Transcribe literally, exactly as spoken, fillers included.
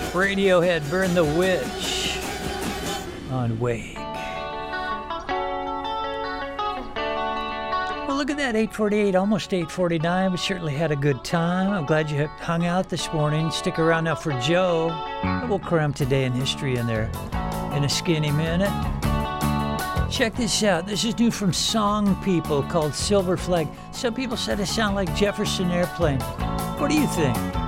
Radiohead, Burn the Witch on Wake. Well, look at that, eight forty-eight, almost eight forty-nine. We certainly had a good time. I'm glad you hung out this morning. Stick around now for Joe. We'll cram Today in History in there in a skinny minute. Check this out. This is new from Song People called Silver Flag. Some people said it sounded like Jefferson Airplane. What do you think?